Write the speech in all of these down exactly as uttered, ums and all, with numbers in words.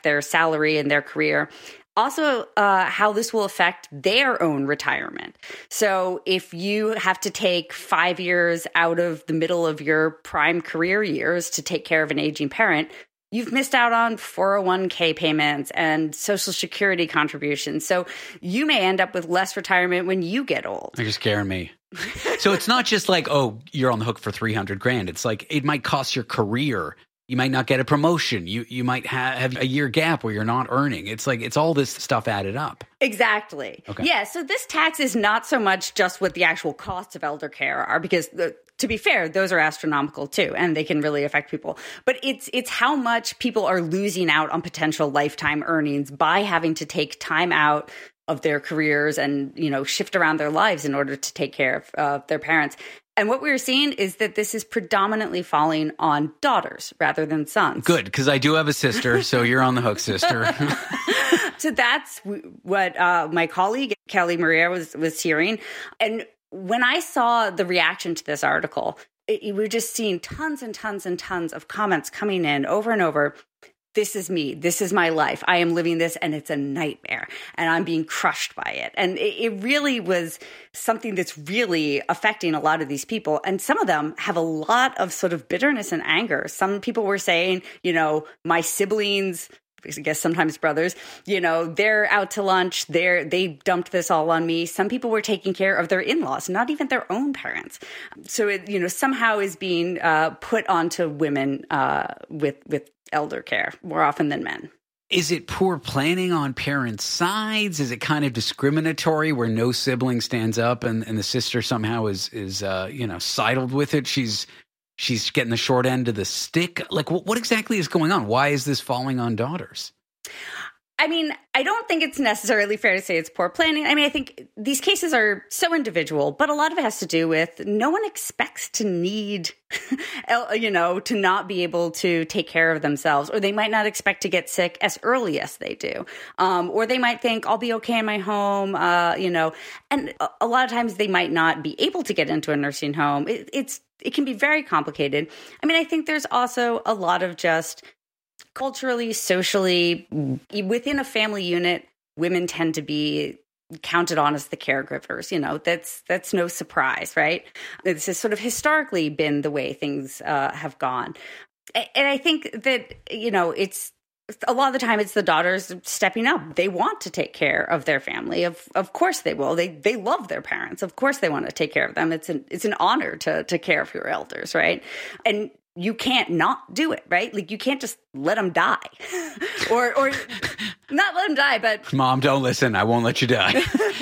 their salary and their career. Also, uh, how this will affect their own retirement. So if you have to take five years out of the middle of your prime career years to take care of an aging parent, you've missed out on four oh one k payments and Social Security contributions. So you may end up with less retirement when you get old. You're scaring me. So it's not just like, oh, you're on the hook for three hundred grand. It's like it might cost your career. You might not get a promotion. You you might ha- have a year gap where you're not earning. It's like it's all this stuff added up. Exactly. Okay. Yeah. So this tax is not so much just what the actual costs of elder care are, because the, to be fair, those are astronomical too, and they can really affect people. But it's it's how much people are losing out on potential lifetime earnings by having to take time out of their careers and, you know, shift around their lives in order to take care of uh, their parents. And what we're seeing is that this is predominantly falling on daughters rather than sons. Good, because I do have a sister, so you're on the hook, sister. So that's what uh, my colleague, Kelly Maria, was, was hearing. And when I saw the reaction to this article, it, we were just seeing tons and tons and tons of comments coming in over and over. This is me. This is my life. I am living this, and it's a nightmare, and I'm being crushed by it. And it, it really was something that's really affecting a lot of these people. And some of them have a lot of sort of bitterness and anger. Some people were saying, you know, my siblings, I guess sometimes brothers, you know, they're out to lunch. They're, they dumped this all on me. Some people were taking care of their in-laws, not even their own parents. So it, you know, somehow is being uh, put onto women uh, with, with elder care more often than men. Is it poor planning on parents' sides? Is it kind of discriminatory where no sibling stands up and, and the sister somehow is, is uh, you know, sidled with it? She's she's getting the short end of the stick. Like, what, what exactly is going on? Why is this falling on daughters? I mean, I don't think it's necessarily fair to say it's poor planning. I mean, I think these cases are so individual, but a lot of it has to do with no one expects to need, you know, to not be able to take care of themselves, or they might not expect to get sick as early as they do. Um, or they might think, I'll be okay in my home, uh, you know, and a, a lot of times they might not be able to get into a nursing home. It, it's, it can be very complicated. I mean, I think there's also a lot of just culturally, socially, within a family unit, women tend to be counted on as the caregivers. You know, that's that's no surprise, right? This has sort of historically been the way things uh, have gone. And I think that, you know, it's a lot of the time it's the daughters stepping up. They want to take care of their family. Of of course they will. They they love their parents. Of course they want to take care of them. It's an it's an honor to to care for your elders, right? And you can't not do it, right? Like you can't just let them die, or or not let them die, but Mom, don't listen. I won't let you die.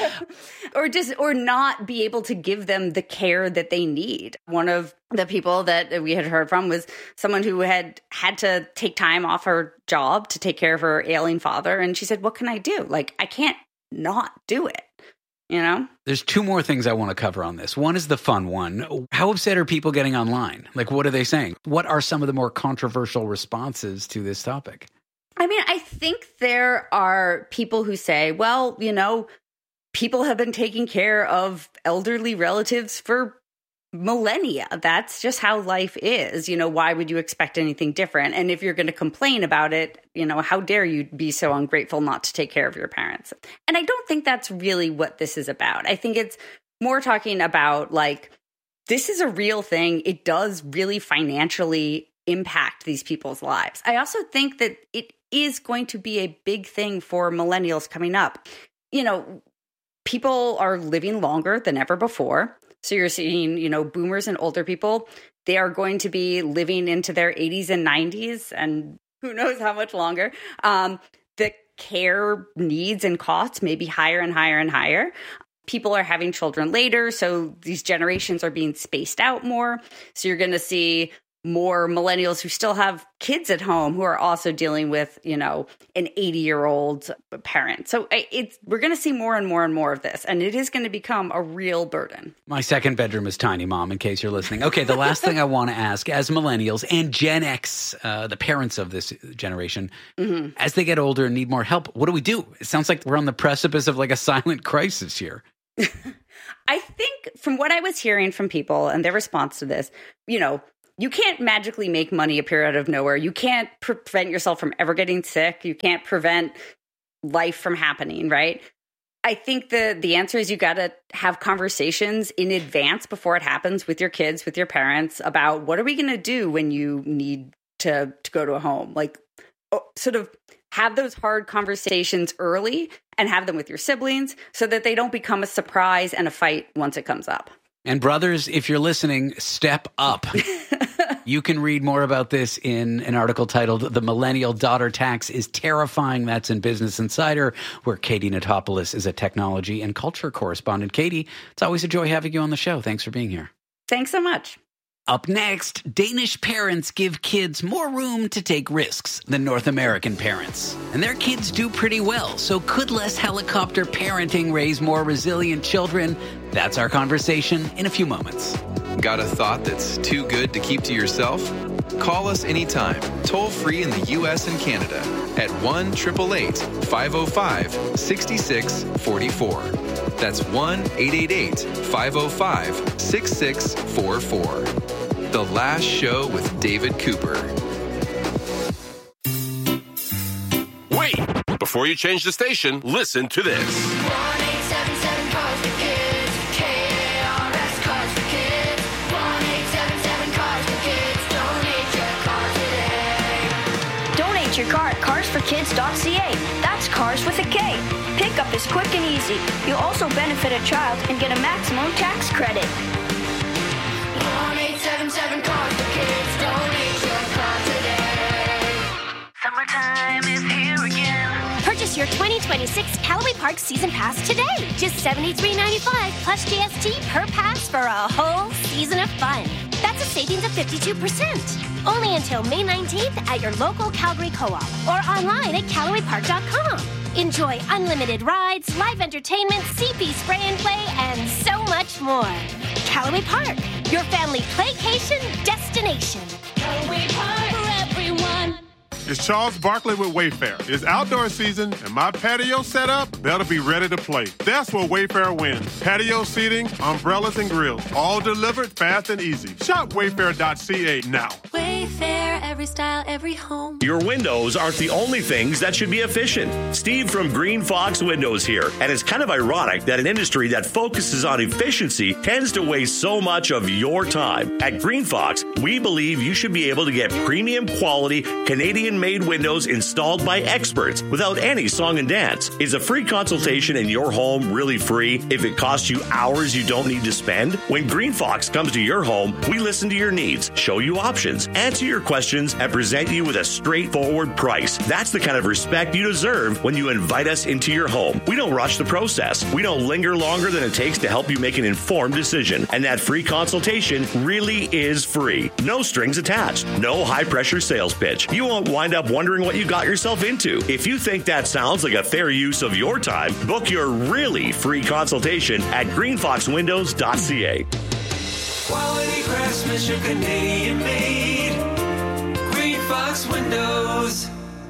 or just or not be able to give them the care that they need. One of the people that we had heard from was someone who had had to take time off her job to take care of her ailing father, and she said, "What can I do? Like I can't not do it." You know? There's two more things I want to cover on this. One is the fun one. How upset are people getting online? Like, what are they saying? What are some of the more controversial responses to this topic? I mean, I think there are people who say, well, you know, people have been taking care of elderly relatives for millennia. That's just how life is. You know, why would you expect anything different? And if you're going to complain about it, you know, how dare you be so ungrateful not to take care of your parents? And I don't think that's really what this is about. I think it's more talking about like, this is a real thing. It does really financially impact these people's lives. I also think that it is going to be a big thing for millennials coming up. You know, people are living longer than ever before. So you're seeing, you know, boomers and older people, they are going to be living into their eighties and nineties and who knows how much longer. Um, the care needs and costs may be higher and higher and higher. People are having children later, so these generations are being spaced out more. So you're going to see more millennials who still have kids at home who are also dealing with, you know, an eighty-year-old parent. So it's we're going to see more and more and more of this, and it is going to become a real burden. My second bedroom is tiny, Mom, in case you're listening. Okay, the last thing I want to ask, as millennials and Gen X, uh, the parents of this generation, mm-hmm. as they get older and need more help, what do we do? It sounds like we're on the precipice of like a silent crisis here. I think from what I was hearing from people and their response to this, you know, you can't magically make money appear out of nowhere. You can't pre- prevent yourself from ever getting sick. You can't prevent life from happening, right? I think the the answer is you got to have conversations in advance before it happens with your kids, with your parents, about what are we going to do when you need to, to go to a home? Like, oh, sort of have those hard conversations early and have them with your siblings so that they don't become a surprise and a fight once it comes up. And brothers, if you're listening, step up. You can read more about this in an article titled The Millennial Daughter Tax is Terrifying. That's in Business Insider, where Katie Notopoulos is a technology and culture correspondent. Katie, it's always a joy having you on the show. Thanks for being here. Thanks so much. Up next, Danish parents give kids more room to take risks than North American parents. And their kids do pretty well, so could less helicopter parenting raise more resilient children? That's our conversation in a few moments. Got a thought that's too good to keep to yourself? Call us anytime, toll free in the U S and Canada at one eight eight eight, five oh five, six six four four. That's one eight eight eight, five oh five, six six four four. The Last Show with David Cooper. Wait! Before you change the station, listen to this. one eight seven seven Cars for Kids. K A R S Cars for Kids. one eight seven seven Cars for Kids. Donate your car today. Donate your car at cars for kids dot c a. That's cars with a K. Pickup is quick and easy. You'll also benefit a child and get a maximum tax credit. one eight seven seven Cars for Kids. Donate your car today. Summertime is here again. Purchase your twenty twenty-six Callaway Park Season Pass today. Just seventy-three ninety-five plus G S T per pass for a whole season of fun. That's a savings of fifty-two percent. Only until May nineteenth at your local Calgary Co-op or online at Callaway Park dot com. Enjoy unlimited rides, live entertainment, C P spray and play, and so much more. Callaway Park, your family playcation destination. Callaway Park for everyone. It's Charles Barkley with Wayfair. It's outdoor season, and my patio set up, that'll be ready to play. That's where Wayfair wins. Patio seating, umbrellas, and grills, all delivered fast and easy. Shop wayfair dot c a now. Wayfair, every style, every home. Your windows aren't the only things that should be efficient. Steve from Green Fox Windows here. And it's kind of ironic that an industry that focuses on efficiency tends to waste so much of your time. At Green Fox, we believe you should be able to get premium quality Canadian-made windows installed by experts without any song and dance. Is a free consultation in your home really free if it costs you hours you don't need to spend? When Green Fox comes to your home, we listen to your needs, show you options, answer your questions, and present you with a straightforward price. That's the kind of respect you deserve when you invite us into your home. We don't rush the process. We don't linger longer than it takes to help you make an informed decision. And that free consultation really is free. No strings attached. No high-pressure sales pitch. You won't wind up wondering what you got yourself into. If you think that sounds like a fair use of your time, book your really free consultation at green fox windows dot c a. Quality craftsmanship, Canadian made. Green Fox Windows.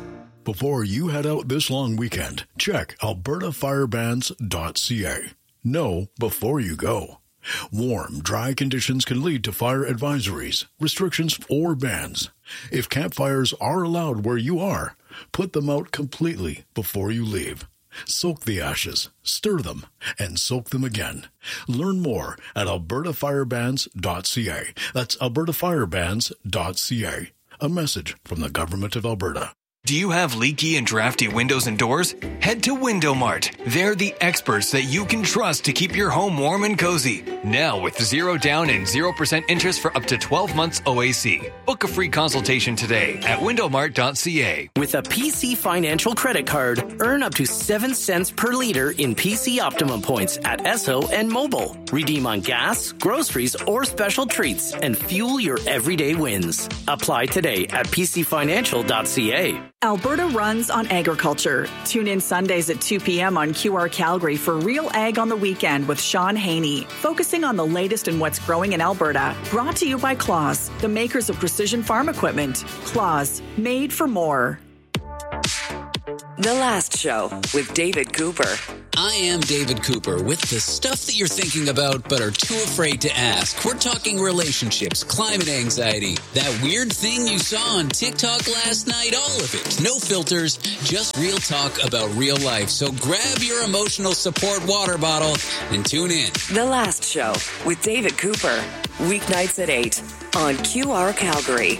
Before you head out this long weekend, check alberta fire bans dot c a. Know before you go. Warm, dry conditions can lead to fire advisories, restrictions, or bans. If campfires are allowed where you are, put them out completely before you leave. Soak the ashes, stir them, and soak them again. Learn more at alberta fire bans dot c a. That's alberta fire bans dot c a. A message from the Government of Alberta. Do you have leaky and drafty windows and doors? Head to Window Mart. They're the experts that you can trust to keep your home warm and cozy. Now with zero down and zero percent interest for up to twelve months O A C. Book a free consultation today at window mart dot c a. With a P C Financial credit card, earn up to seven cents per liter in P C Optimum points at Esso and Mobile. Redeem on gas, groceries, or special treats and fuel your everyday wins. Apply today at p c financial dot c a. Alberta runs on agriculture. Tune in Sundays at two p.m. on Q R Calgary for Real Ag on the Weekend with Sean Haney, focusing on the latest in what's growing in Alberta. Brought to you by Claus, the makers of precision farm equipment. Claus, made for more. The Last Show with David Cooper. I am David Cooper with the stuff that you're thinking about but are too afraid to ask. We're talking relationships, climate anxiety, that weird thing you saw on TikTok last night, all of it. No filters, just real talk about real life. So grab your emotional support water bottle and tune in. The Last Show with David Cooper. Weeknights at eight on Q R Calgary.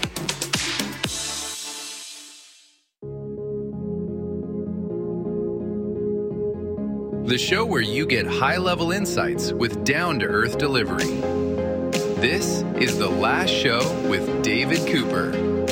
The show where you get high-level insights with down-to-earth delivery. This is The Last Show with David Cooper.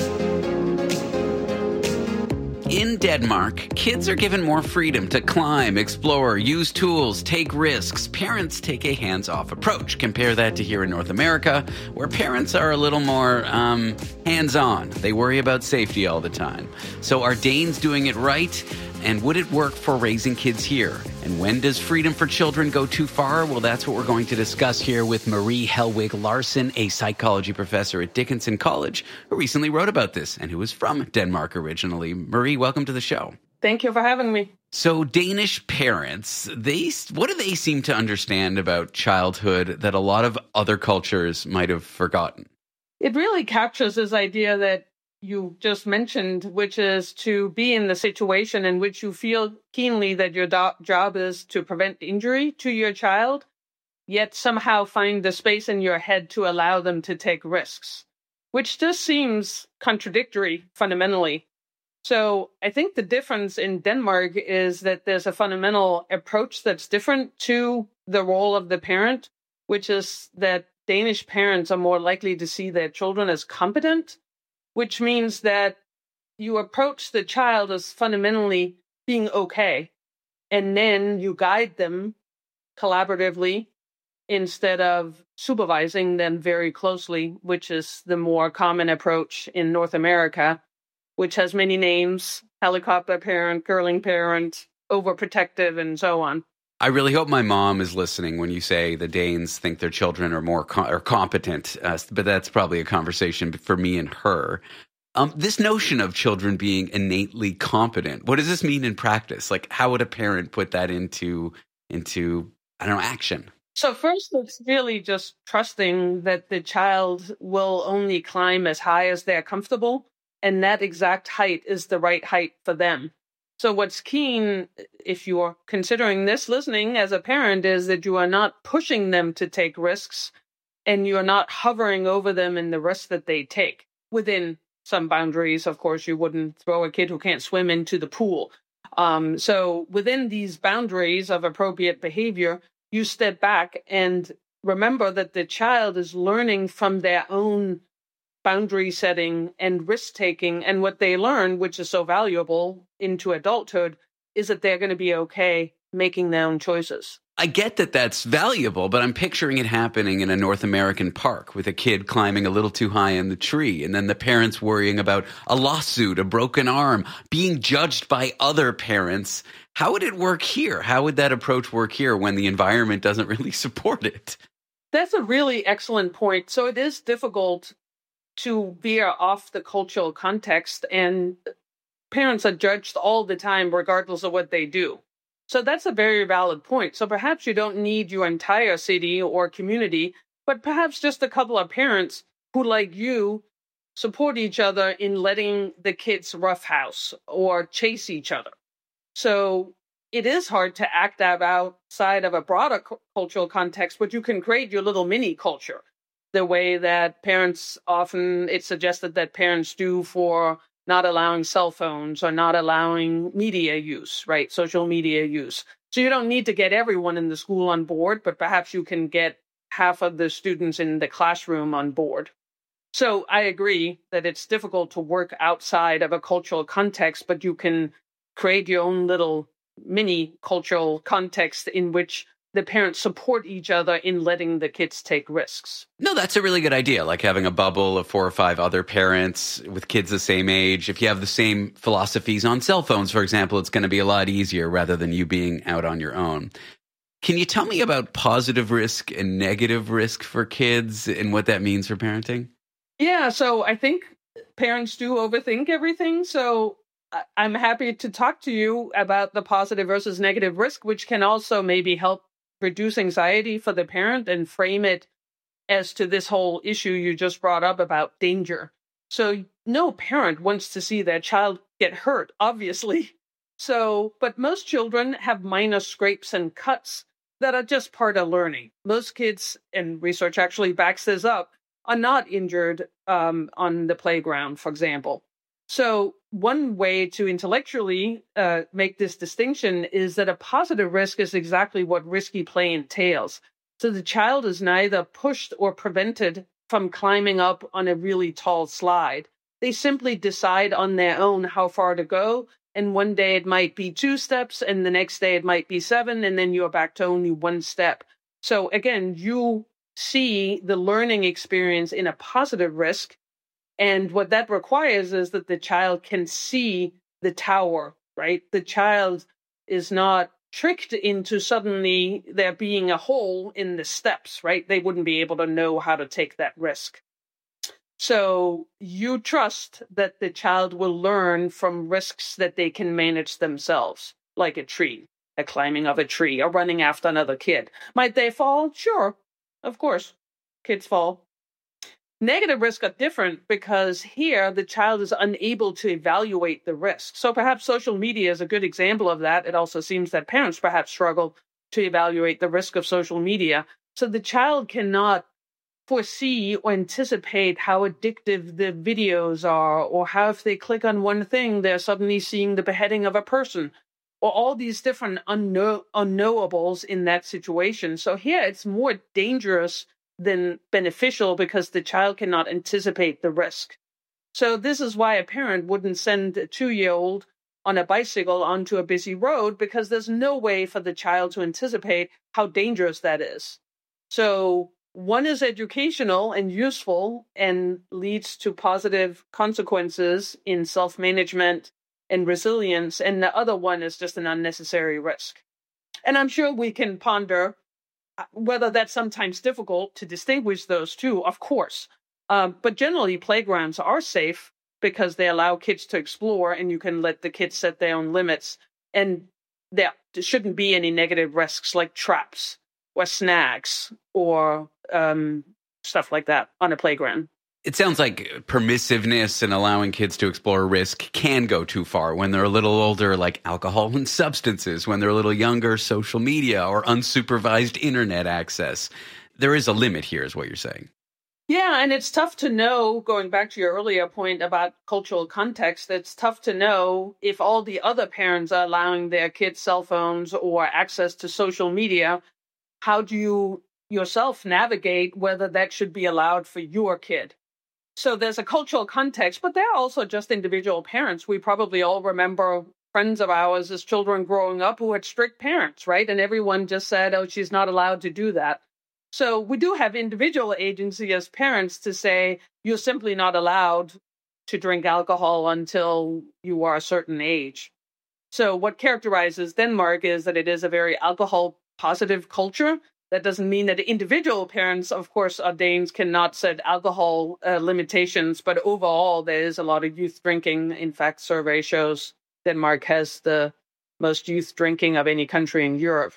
In Denmark, kids are given more freedom to climb, explore, use tools, take risks. Parents take a hands-off approach. Compare that to here in North America, where parents are a little more um, hands-on. They worry about safety all the time. So are Danes doing it right? And would it work for raising kids here? And when does freedom for children go too far? Well, that's what we're going to discuss here with Marie Helwig Larsen, a psychology professor at Dickinson College, who recently wrote about this and who is from Denmark originally. Marie, welcome to the show. Thank you for having me. So Danish parents, they what do they seem to understand about childhood that a lot of other cultures might have forgotten? It really captures this idea that you just mentioned, which is to be in the situation in which you feel keenly that your do- job is to prevent injury to your child, yet somehow find the space in your head to allow them to take risks, which just seems contradictory fundamentally. So I think the difference in Denmark is that there's a fundamental approach that's different to the role of the parent, which is that Danish parents are more likely to see their children as competent, which means that you approach the child as fundamentally being okay, and then you guide them collaboratively instead of supervising them very closely, which is the more common approach in North America, which has many names: helicopter parent, curling parent, overprotective, and so on. I really hope my mom is listening when you say the Danes think their children are more com- or competent, uh, but that's probably a conversation for me and her. Um, this notion of children being innately competent, what does this mean in practice? Like, how would a parent put that into, into I don't know, action? So first, it's really just trusting that the child will only climb as high as they're comfortable, and that exact height is the right height for them. So what's keen, if you're considering this listening as a parent, is that you are not pushing them to take risks, and you're not hovering over them in the risks that they take. Within some boundaries, of course, you wouldn't throw a kid who can't swim into the pool. Um, so within these boundaries of appropriate behavior, you step back and remember that the child is learning from their own boundary setting and risk taking, and what they learn, which is so valuable into adulthood, is that they're going to be okay making their own choices. I get that that's valuable, but I'm picturing it happening in a North American park with a kid climbing a little too high in the tree, and then the parents worrying about a lawsuit, a broken arm, being judged by other parents. How would it work here? How would that approach work here when the environment doesn't really support it? That's a really excellent point. So it is difficult to veer off the cultural context, and parents are judged all the time regardless of what they do. So that's a very valid point. So perhaps you don't need your entire city or community, but perhaps just a couple of parents who, like you, support each other in letting the kids roughhouse or chase each other. So it is hard to act that outside of a broader cu- cultural context, but you can create your little mini culture the way that parents often, it's suggested that parents do for not allowing cell phones or not allowing media use, right? Social media use. So you don't need to get everyone in the school on board, but perhaps you can get half of the students in the classroom on board. So I agree that it's difficult to work outside of a cultural context, but you can create your own little mini cultural context in which the parents support each other in letting the kids take risks. No, that's a really good idea, like having a bubble of four or five other parents with kids the same age. If you have the same philosophies on cell phones, for example, it's going to be a lot easier rather than you being out on your own. Can you tell me about positive risk and negative risk for kids and what that means for parenting? Yeah, so I think parents do overthink everything. So I- I'm happy to talk to you about the positive versus negative risk, which can also maybe help reduce anxiety for the parent and frame it as to this whole issue you just brought up about danger. So no parent wants to see their child get hurt, obviously. So, but most children have minor scrapes and cuts that are just part of learning. Most kids, and research actually backs this up, are not injured um, on the playground, for example. So one way to intellectually uh, make this distinction is that a positive risk is exactly what risky play entails. So the child is neither pushed or prevented from climbing up on a really tall slide. They simply decide on their own how far to go. And one day it might be two steps, and the next day it might be seven, and then you're back to only one step. So again, you see the learning experience in a positive risk. And what that requires is that the child can see the tower, right? The child is not tricked into suddenly there being a hole in the steps, right? They wouldn't be able to know how to take that risk. So you trust that the child will learn from risks that they can manage themselves, like a tree, a climbing of a tree, or running after another kid. Might they fall? Sure, of course. Kids fall. Negative risks are different because here the child is unable to evaluate the risk. So perhaps social media is a good example of that. It also seems that parents perhaps struggle to evaluate the risk of social media. So the child cannot foresee or anticipate how addictive the videos are, or how if they click on one thing, they're suddenly seeing the beheading of a person, or all these different unknow- unknowables in that situation. So here it's more dangerous than beneficial because the child cannot anticipate the risk. So this is why a parent wouldn't send a two-year-old on a bicycle onto a busy road, because there's no way for the child to anticipate how dangerous that is. So one is educational and useful and leads to positive consequences in self-management and resilience, and the other one is just an unnecessary risk. And I'm sure we can ponder whether that's sometimes difficult to distinguish those two, of course. Um, but generally, playgrounds are safe because they allow kids to explore, and you can let the kids set their own limits. And there shouldn't be any negative risks like traps or snags or um, stuff like that on a playground. It sounds like permissiveness and allowing kids to explore risk can go too far when they're a little older, like alcohol and substances. When they're a little younger, social media or unsupervised internet access. There is a limit here, is what you're saying. Yeah, and it's tough to know, going back to your earlier point about cultural context, it's tough to know if all the other parents are allowing their kids cell phones or access to social media. How do you yourself navigate whether that should be allowed for your kid? So there's a cultural context, but there are also just individual parents. We probably all remember friends of ours as children growing up who had strict parents, right? And everyone just said, oh, she's not allowed to do that. So we do have individual agency as parents to say, you're simply not allowed to drink alcohol until you are a certain age. So what characterizes Denmark is that it is a very alcohol positive culture. That doesn't mean that individual parents, of course, our Danes cannot set alcohol uh, limitations, but overall there is a lot of youth drinking. In fact, survey shows Denmark has the most youth drinking of any country in Europe.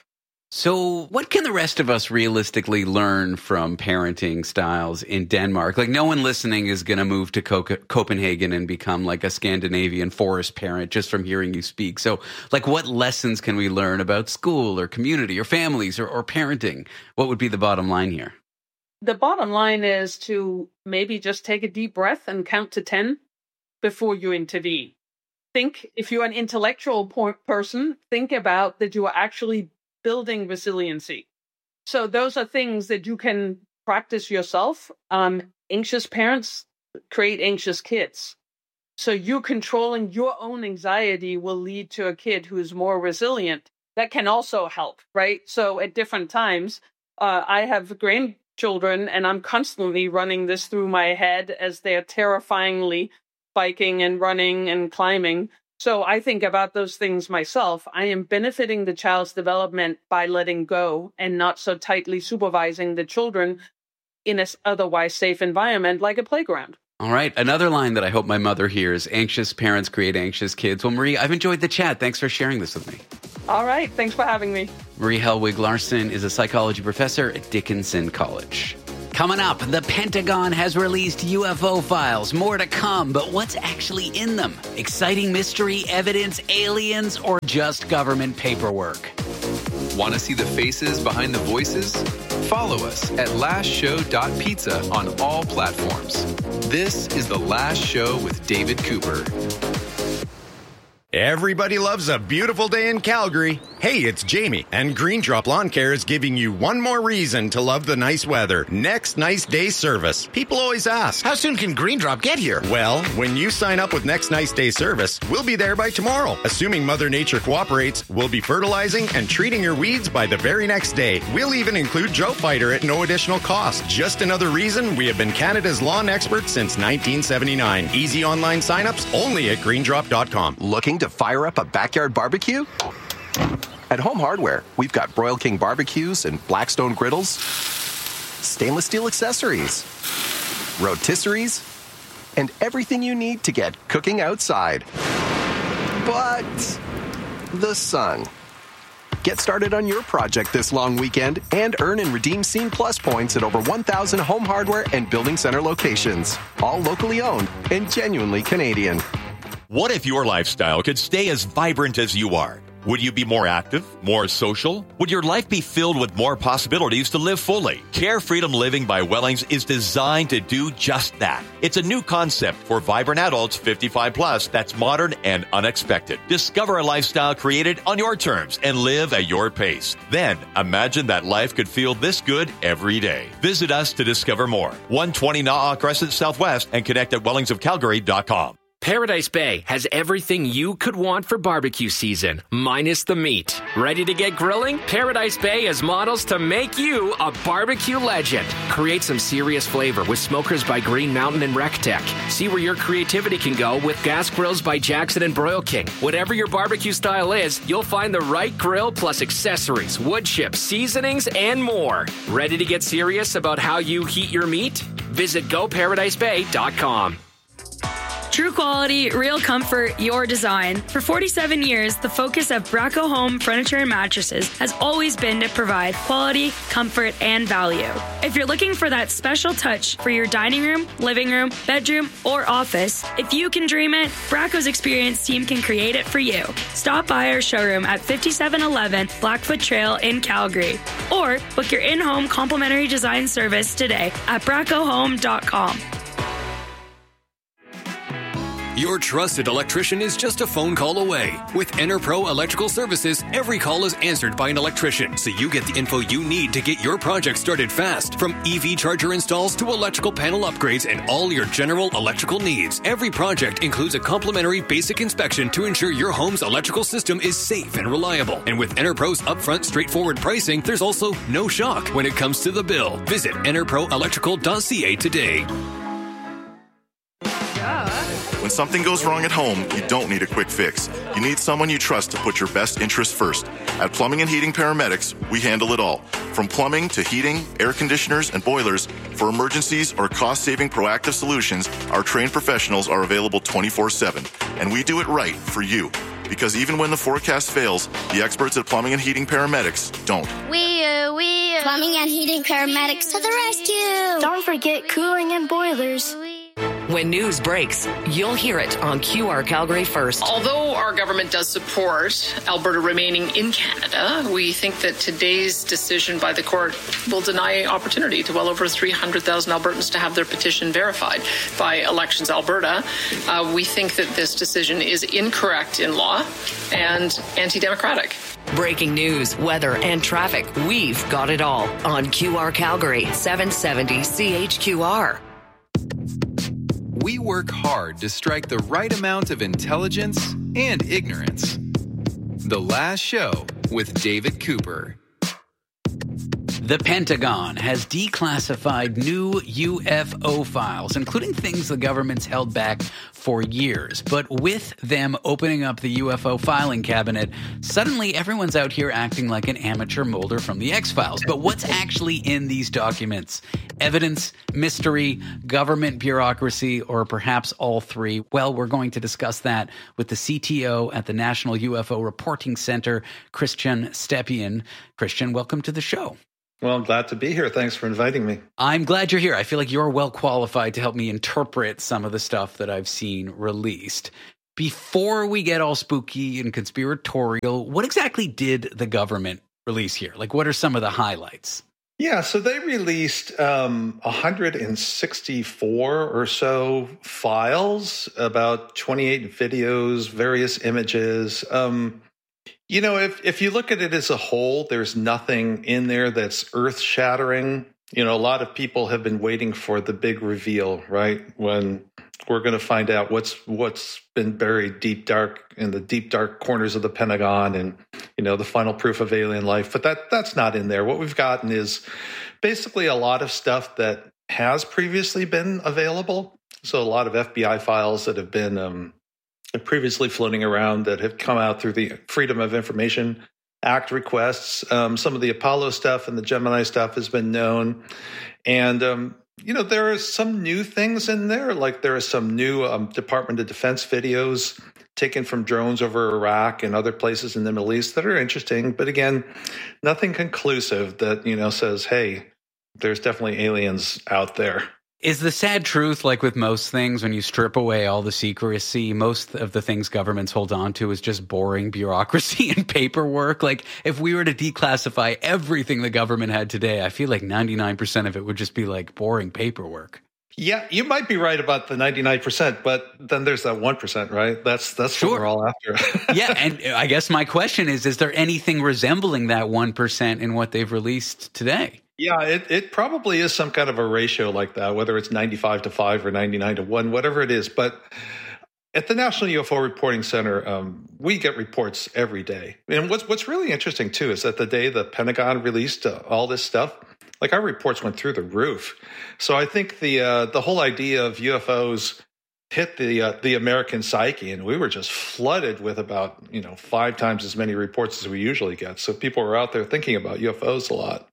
So what can the rest of us realistically learn from parenting styles in Denmark? Like, no one listening is going to move to Co- Copenhagen and become like a Scandinavian forest parent just from hearing you speak. So, like, what lessons can we learn about school or community or families or, or parenting? What would be the bottom line here? The bottom line is to maybe just take a deep breath and count to ten before you intervene. Think, if you're an intellectual person, think about that you are actually building resiliency. So those are things that you can practice yourself. Um, anxious parents create anxious kids. So you controlling your own anxiety will lead to a kid who is more resilient. That can also help, right? So at different times, uh, I have grandchildren and I'm constantly running this through my head as they're terrifyingly biking and running and climbing. So I think about those things myself. I am benefiting the child's development by letting go and not so tightly supervising the children in an otherwise safe environment like a playground. All right. Another line that I hope my mother hears: anxious parents create anxious kids. Well, Marie, I've enjoyed the chat. Thanks for sharing this with me. All right. Thanks for having me. Marie Helwig Larson is a psychology professor at Dickinson College. Coming up, the Pentagon has released U F O files. More to come, but what's actually in them? Exciting mystery, evidence, aliens, or just government paperwork? Want to see the faces behind the voices? Follow us at last show dot pizza on all platforms. This is The Last Show with David Cooper. Everybody loves a beautiful day in Calgary. Hey, it's Jamie, and Green Drop Lawn Care is giving you one more reason to love the nice weather. Next Nice Day service. People always ask, how soon can Green Drop get here? Well, when you sign up with Next Nice Day service, we'll be there by tomorrow. Assuming Mother Nature cooperates, we'll be fertilizing and treating your weeds by the very next day. We'll even include Drought Fighter at no additional cost. Just another reason we have been Canada's lawn expert since nineteen seventy-nine. Easy online signups only at green drop dot com. Looking to fire up a backyard barbecue? At Home Hardware, we've got Broil King barbecues and Blackstone griddles, stainless steel accessories, rotisseries, and everything you need to get cooking outside. But the sun. Get started on your project this long weekend and earn and redeem Scene Plus points at over one thousand Home Hardware and Building Center locations, all locally owned and genuinely Canadian. What if your lifestyle could stay as vibrant as you are? Would you be more active, more social? Would your life be filled with more possibilities to live fully? Care Freedom Living by Wellings is designed to do just that. It's a new concept for vibrant adults fifty-five plus that's modern and unexpected. Discover a lifestyle created on your terms and live at your pace. Then imagine that life could feel this good every day. Visit us to discover more. one twenty Na'a Crescent Southwest and connect at welings of calgary dot com. Paradise Bay has everything you could want for barbecue season, minus the meat. Ready to get grilling? Paradise Bay has models to make you a barbecue legend. Create some serious flavor with Smokers by Green Mountain and RecTech. See where your creativity can go with gas grills by Jackson and Broil King. Whatever your barbecue style is, you'll find the right grill plus accessories, wood chips, seasonings, and more. Ready to get serious about how you heat your meat? Visit go paradise bay dot com. True quality, real comfort, your design. For forty-seven years, the focus of Bracco Home Furniture and Mattresses has always been to provide quality, comfort, and value. If you're looking for that special touch for your dining room, living room, bedroom, or office, if you can dream it, Bracco's experienced team can create it for you. Stop by our showroom at fifty-seven eleven Blackfoot Trail in Calgary, or book your in-home complimentary design service today at bracco home dot com. Your trusted electrician is just a phone call away. With EnerPro Electrical Services, every call is answered by an electrician, so you get the info you need to get your project started fast. From E V charger installs to electrical panel upgrades and all your general electrical needs, every project includes a complimentary basic inspection to ensure your home's electrical system is safe and reliable. And with EnerPro's upfront, straightforward pricing, there's also no shock when it comes to the bill. Visit ener pro electrical dot c a today. When something goes wrong at home, you don't need a quick fix. You need someone you trust to put your best interests first. At Plumbing and Heating Paramedics, we handle it all. From plumbing to heating, air conditioners, and boilers, for emergencies or cost-saving proactive solutions, our trained professionals are available twenty-four seven. And we do it right for you. Because even when the forecast fails, the experts at Plumbing and Heating Paramedics don't. We, uh, we, uh, Plumbing and Heating Paramedics to the rescue! Don't forget cooling and boilers. When news breaks, you'll hear it on Q R Calgary First. Although our government does support Alberta remaining in Canada, we think that today's decision by the court will deny opportunity to well over three hundred thousand Albertans to have their petition verified by Elections Alberta. Uh, we think that this decision is incorrect in law and anti-democratic. Breaking news, weather, and traffic. We've got it all on Q R Calgary, seven seventy C H Q R. We work hard to strike the right amount of intelligence and ignorance. The Last Show with David Cooper. The Pentagon has declassified new U F O files, including things the government's held back for years. But with them opening up the U F O filing cabinet, suddenly everyone's out here acting like an amateur Mulder from the X-Files. But what's actually in these documents? Evidence, mystery, government bureaucracy, or perhaps all three? Well, we're going to discuss that with the C T O at the National U F O Reporting Center, Christian Stepien. Christian, welcome to the show. Well, I'm glad to be here. Thanks for inviting me. I'm glad you're here. I feel like you're well qualified to help me interpret some of the stuff that I've seen released. Before we get all spooky and conspiratorial, what exactly did the government release here? Like, what are some of the highlights? Yeah, so they released um, one hundred sixty-four or so files, about twenty-eight videos, various images. Um, you know, if, if you look at it as a whole, there's nothing in there that's earth-shattering. You know, a lot of people have been waiting for the big reveal, right? When we're going to find out what's what's been buried deep dark in the deep dark corners of the Pentagon, and you know the final proof of alien life. But that that's not in there. What we've gotten is basically a lot of stuff that has previously been available. So a lot of F B I files that have been um, previously floating around that have come out through the Freedom of Information Act requests. Um, some of the Apollo stuff and the Gemini stuff has been known, and um, you know, there are some new things in there, like there are some new um, Department of Defense videos taken from drones over Iraq and other places in the Middle East that are interesting. But again, nothing conclusive that, you know, says, hey, there's definitely aliens out there. Is the sad truth, like with most things, when you strip away all the secrecy, most of the things governments hold on to is just boring bureaucracy and paperwork? Like, if we were to declassify everything the government had today, I feel like ninety-nine percent of it would just be like boring paperwork. Yeah, you might be right about the ninety-nine percent, but then there's that one percent, right? That's that's sure. what we're all after. Yeah, and I guess my question is, is there anything resembling that one percent in what they've released today? Yeah, it, it probably is some kind of a ratio like that, whether it's ninety-five to five or ninety-nine to one, whatever it is. But at the National U F O Reporting Center, um, we get reports every day. And what's what's really interesting, too, is that the day the Pentagon released uh, all this stuff, like our reports went through the roof. So I think the uh, the whole idea of U F Os hit the uh, the American psyche, and we were just flooded with about, you know, five times as many reports as we usually get. So people were out there thinking about U F Os a lot.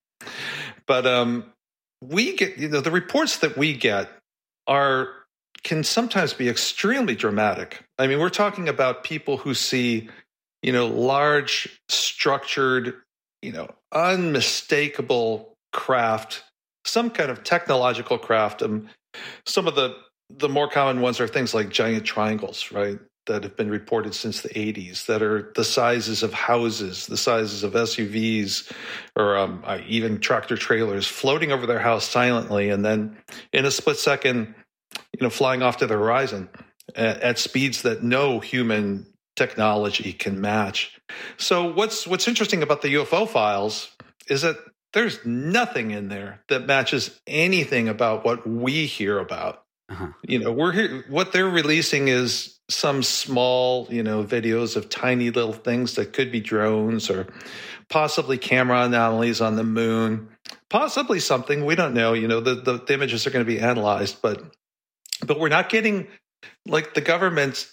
But um, we get, you know, the reports that we get are can sometimes be extremely dramatic. I mean, we're talking about people who see, you know, large, structured, you know, unmistakable craft, some kind of technological craft. Um, some of the the more common ones are things like giant triangles, right, that have been reported since the eighties, that are the sizes of houses, the sizes of S U Vs, or um, even tractor trailers floating over their house silently, and then in a split second, you know, flying off to the horizon at, at speeds that no human technology can match. So what's what's interesting about the U F O files is that there's nothing in there that matches anything about what we hear about. Uh-huh. You know, we're here. What they're releasing is some small, you know, videos of tiny little things that could be drones or possibly camera anomalies on the moon, possibly something we don't know. You know, the, the, the images are going to be analyzed, but but we're not getting, like, the government.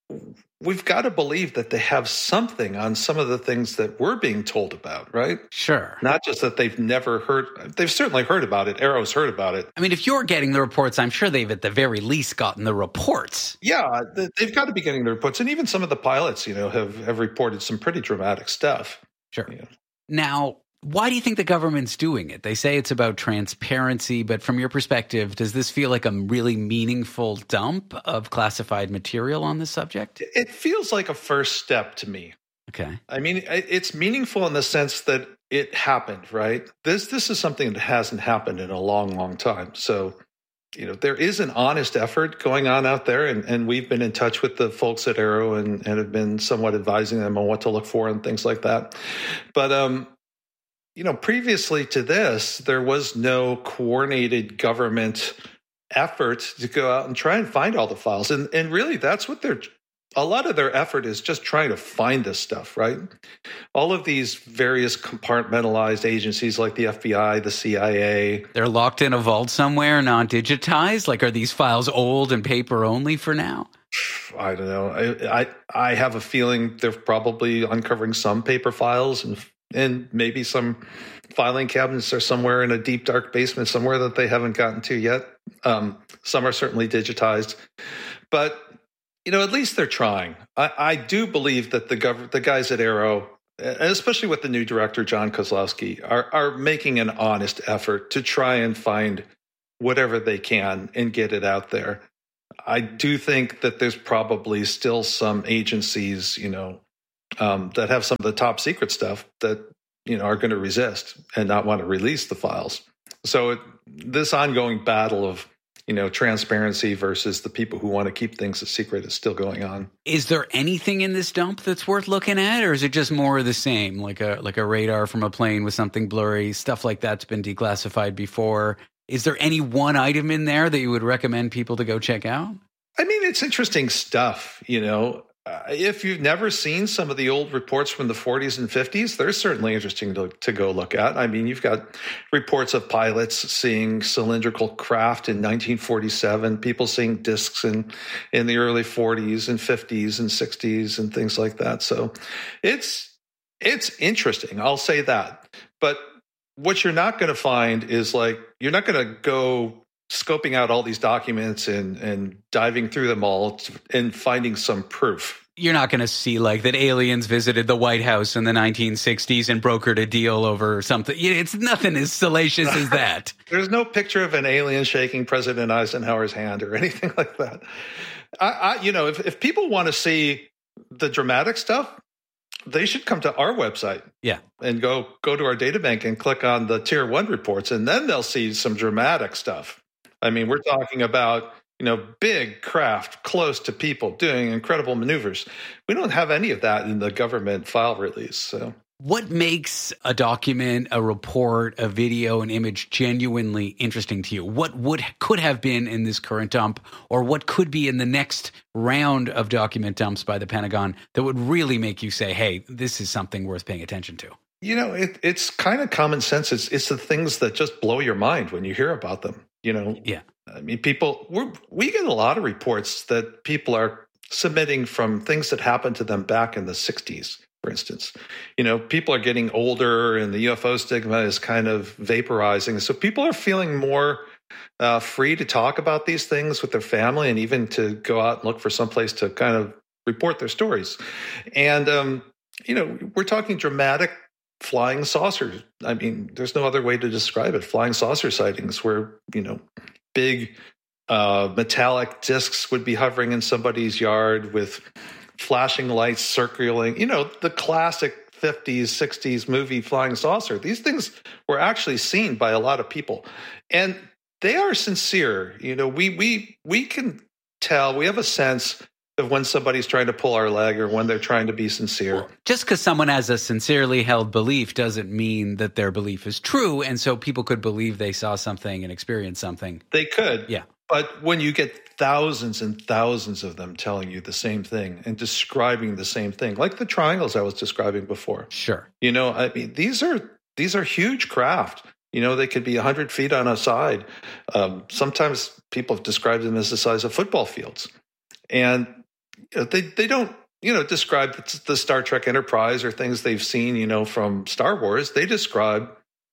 We've got to believe that they have something on some of the things that we're being told about, right? Sure. Not just that they've never heard. They've certainly heard about it. Arrow's heard about it. I mean, if you're getting the reports, I'm sure they've at the very least gotten the reports. Yeah, they've got to be getting the reports. And even some of the pilots, you know, have, have reported some pretty dramatic stuff. Sure. You know. Now, why do you think the government's doing it? They say it's about transparency, but from your perspective, does this feel like a really meaningful dump of classified material on this subject? It feels like a first step to me. Okay. I mean, it's meaningful in the sense that it happened, right? This this is something that hasn't happened in a long, long time. So, you know, there is an honest effort going on out there, and, and we've been in touch with the folks at Arrow and, and have been somewhat advising them on what to look for and things like that. But, um, you know, previously to this, there was no coordinated government effort to go out and try and find all the files. And and really, that's what they're a lot of their effort is just trying to find this stuff, right? All of these various compartmentalized agencies like the F B I, the C I A. They're locked in a vault somewhere, non-digitized? Like, are these files old and paper only for now? I don't know. I, I I have a feeling they're probably uncovering some paper files and and maybe some filing cabinets are somewhere in a deep, dark basement somewhere that they haven't gotten to yet. Um, some are certainly digitized. But, you know, at least they're trying. I, I do believe that the gov- the guys at Arrow, especially with the new director, John Kozlowski, are, are making an honest effort to try and find whatever they can and get it out there. I do think that there's probably still some agencies, you know, um, that have some of the top secret stuff that, you know, are going to resist and not want to release the files. So it, this ongoing battle of, you know, transparency versus the people who want to keep things a secret is still going on. Is there anything in this dump that's worth looking at, or is it just more of the same, like a like a radar from a plane with something blurry, stuff like that's been declassified before? Is there any one item in there that you would recommend people to go check out? I mean, it's interesting stuff, you know. Uh, if you've never seen some of the old reports from the forties and fifties, they're certainly interesting to, to go look at. I mean, you've got reports of pilots seeing cylindrical craft in nineteen forty-seven, people seeing discs in, in the early forties and fifties and sixties and things like that. So it's it's interesting, I'll say that. But what you're not going to find is, like, you're not going to go scoping out all these documents and, and diving through them all and finding some proof. You're not going to see, like, that aliens visited the White House in the nineteen sixties and brokered a deal over something. It's nothing as salacious as that. There's no picture of an alien shaking President Eisenhower's hand or anything like that. I, I you know, if, if people want to see the dramatic stuff, they should come to our website. Yeah. And go go to our data bank and click on the tier one reports, and then they'll see some dramatic stuff. I mean, we're talking about, you know, big craft close to people doing incredible maneuvers. We don't have any of that in the government file release. So what makes a document, a report, a video, an image genuinely interesting to you? What would could have been in this current dump, or what could be in the next round of document dumps by the Pentagon that would really make you say, hey, this is something worth paying attention to? You know, it, it's kind of common sense. It's, it's the things that just blow your mind when you hear about them. You know, yeah. I mean, people, we're, we get a lot of reports that people are submitting from things that happened to them back in the sixties, for instance. You know, people are getting older and the U F O stigma is kind of vaporizing. So people are feeling more uh, free to talk about these things with their family and even to go out and look for someplace to kind of report their stories. And, um, you know, we're talking dramatic flying saucers. I mean, there's no other way to describe it. Flying saucer sightings where, you know, big uh, metallic discs would be hovering in somebody's yard with flashing lights circling, you know, the classic fifties, sixties movie flying saucer. These things were actually seen by a lot of people. And they are sincere. You know, we we we can tell, we have a sense of when somebody's trying to pull our leg or when they're trying to be sincere. Well, just because someone has a sincerely held belief doesn't mean that their belief is true. And so people could believe they saw something and experienced something. They could. Yeah. But when you get thousands and thousands of them telling you the same thing and describing the same thing, like the triangles I was describing before. Sure. You know, I mean, these are these are huge craft. You know, they could be one hundred feet on a side. Um, sometimes people have described them as the size of football fields. And you know, they, they don't, you know, describe the Star Trek Enterprise or things they've seen, you know, from Star Wars. They describe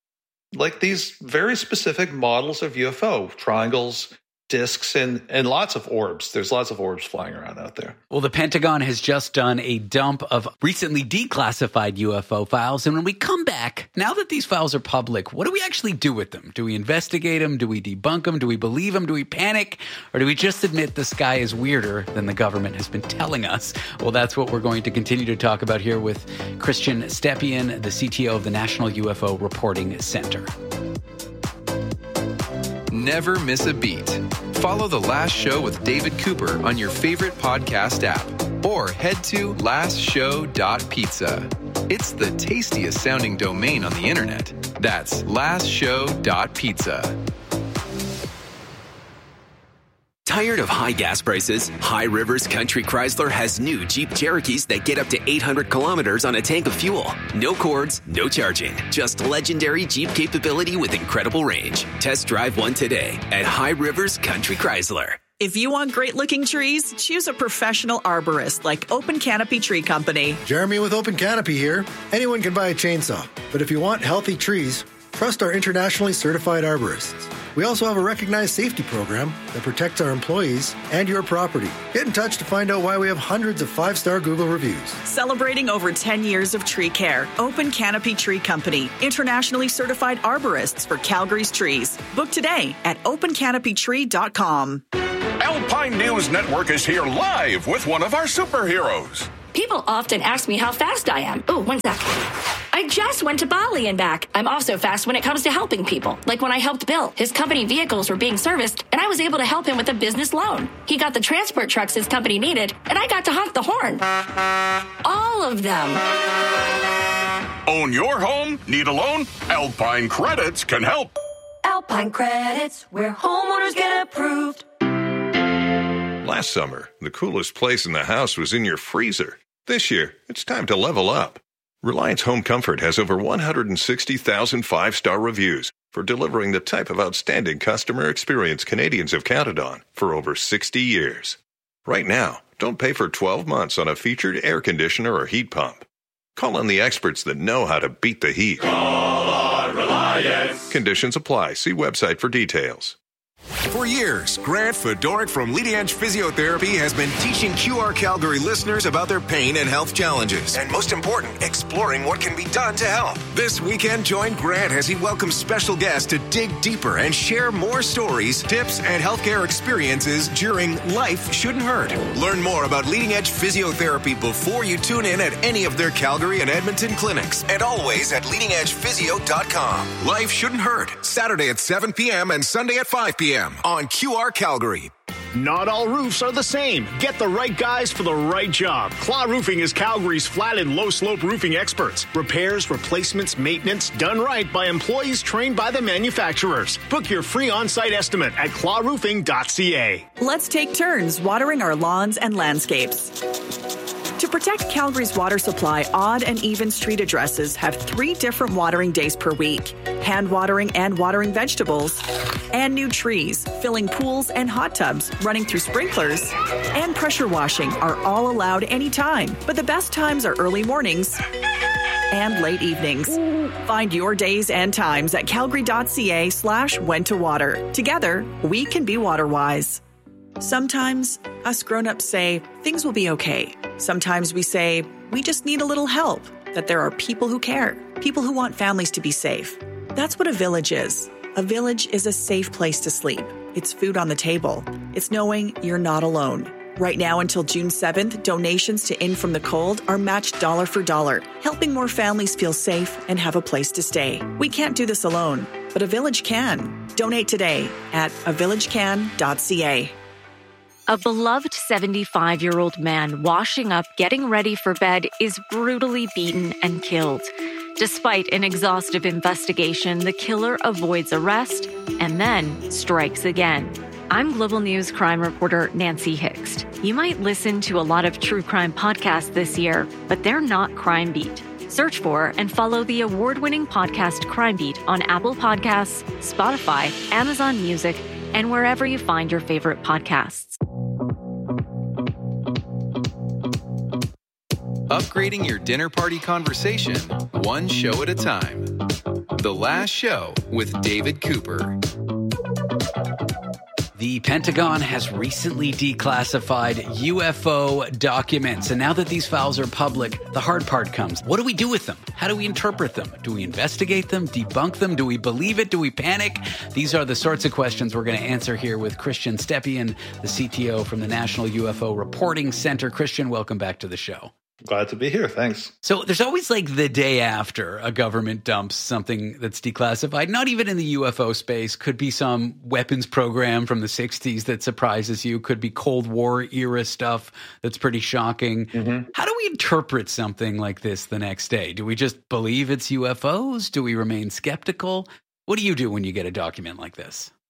like these very specific models of U F O, triangles, discs, and, and lots of orbs. There's lots of orbs flying around out there. Well, the Pentagon has just done a dump of recently declassified U F O files. And when we come back, now that these files are public, what do we actually do with them? Do we investigate them? Do we debunk them? Do we believe them? Do we panic? Or do we just admit the sky is weirder than the government has been telling us? Well, that's what we're going to continue to talk about here with Christian Stepien, the C T O of the National U F O Reporting Center. Never miss a beat. Follow The Last Show with David Cooper on your favorite podcast app or head to last show dot pizza. It's the tastiest sounding domain on the internet. That's last show dot pizza. Tired of high gas prices? High Rivers Country Chrysler has new Jeep Cherokees that get up to eight hundred kilometers on a tank of fuel. No cords, no charging. Just legendary Jeep capability with incredible range. Test drive one today at High Rivers Country Chrysler. If you want great-looking trees, choose a professional arborist like Open Canopy Tree Company. Jeremy with Open Canopy here. Anyone can buy a chainsaw, but if you want healthy trees, trust our internationally certified arborists. We also have a recognized safety program that protects our employees and your property. Get in touch to find out why we have hundreds of five-star Google reviews. Celebrating over ten years of tree care. Open Canopy Tree Company, internationally certified arborists for Calgary's trees. Book today at open canopy tree dot com. Alpine News Network is here live with one of our superheroes. People often ask me how fast I am. Oh, one sec. I just went to Bali and back. I'm also fast when it comes to helping people. Like when I helped Bill. His company vehicles were being serviced, and I was able to help him with a business loan. He got the transport trucks his company needed, and I got to honk the horn. All of them. Own your home? Need a loan? Alpine Credits can help. Alpine Credits, where homeowners get approved. Last summer, the coolest place in the house was in your freezer. This year, it's time to level up. Reliance Home Comfort has over one hundred sixty thousand five-star reviews for delivering the type of outstanding customer experience Canadians have counted on for over sixty years. Right now, don't pay for twelve months on a featured air conditioner or heat pump. Call on the experts that know how to beat the heat. Call on Reliance. Conditions apply. See website for details. For years, Grant Fedoric from Leading Edge Physiotherapy has been teaching Q R Calgary listeners about their pain and health challenges. And most important, exploring what can be done to help. This weekend, join Grant as he welcomes special guests to dig deeper and share more stories, tips, and healthcare experiences during Life Shouldn't Hurt. Learn more about Leading Edge Physiotherapy before you tune in at any of their Calgary and Edmonton clinics. And always at leading edge physio dot com. Life Shouldn't Hurt, Saturday at seven p.m. and Sunday at five p.m. on Q R Calgary. Not all roofs are the same. Get the right guys for the right job. Claw Roofing is Calgary's flat and low slope roofing experts. Repairs, replacements, maintenance, done right by employees trained by the manufacturers. Book your free on-site estimate at claw roofing dot c a. Let's take turns watering our lawns and landscapes. To protect Calgary's water supply, odd and even street addresses have three different watering days per week. Hand watering and watering vegetables, and new trees, filling pools and hot tubs, running through sprinklers, and pressure washing are all allowed anytime. But the best times are early mornings and late evenings. Find your days and times at calgary dot c a slash when to water. Together, we can be water wise. Sometimes us grown-ups say things will be okay. Sometimes we say we just need a little help, that there are people who care, people who want families to be safe. That's what a village is. A village is a safe place to sleep. It's food on the table. It's knowing you're not alone. Right now until June seventh, donations to In From the Cold are matched dollar for dollar, helping more families feel safe and have a place to stay. We can't do this alone, but a village can. Donate today at a village can dot c a. A beloved seventy-five-year-old man washing up, getting ready for bed, is brutally beaten and killed. Despite an exhaustive investigation, the killer avoids arrest and then strikes again. I'm Global News crime reporter Nancy Hixt. You might listen to a lot of true crime podcasts this year, but they're not Crime Beat. Search for and follow the award-winning podcast Crime Beat on Apple Podcasts, Spotify, Amazon Music, and wherever you find your favorite podcasts. Upgrading your dinner party conversation, one show at a time. The Last Show with David Cooper. The Pentagon has recently declassified U F O documents. And now that these files are public, the hard part comes. What do we do with them? How do we interpret them? Do we investigate them? Debunk them? Do we believe it? Do we panic? These are the sorts of questions we're going to answer here with Christian Stepien, the C T O from the National U F O Reporting Center. Christian, welcome back to the show. Glad to be here. Thanks. So there's always like the day after a government dumps something that's declassified, not even in the U F O space. Could be some weapons program from the sixties that surprises you. Could be Cold War era stuff that's pretty shocking. Mm-hmm. How do we interpret something like this the next day? Do we just believe it's U F Os? Do we remain skeptical? What do you do when you get a document like this?